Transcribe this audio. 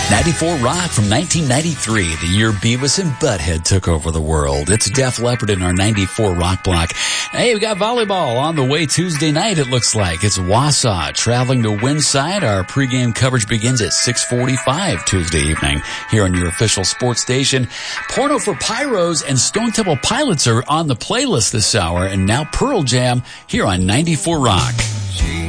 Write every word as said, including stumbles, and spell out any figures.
ninety-four Rock from nineteen ninety-three, the year Beavis and Butthead took over the world. It's Def Leppard in our ninety-four Rock block. Hey, we got volleyball on the way Tuesday night, it looks like. It's Wausau traveling to Windside. Our pregame coverage begins at six forty-five Tuesday evening here on your official sports station. Porno for Pyros and Stone Temple Pilots are on the playlist this hour, and now Pearl Jam here on ninety-four Rock.